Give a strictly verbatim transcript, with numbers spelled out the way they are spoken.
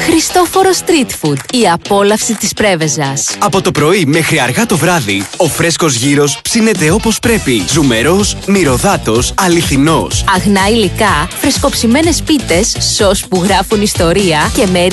Χριστόφορο Street Food, η απόλαυση της Πρέβεζας. Από το πρωί μέχρι αργά το βράδυ, ο φρέσκος γύρος ψήνεται όπως πρέπει. Ζουμερός, μυρωδάτος, αληθινός. Αγνά υλικά, φρεσκοψημένες πίτες, σως που γράφουν ιστορία και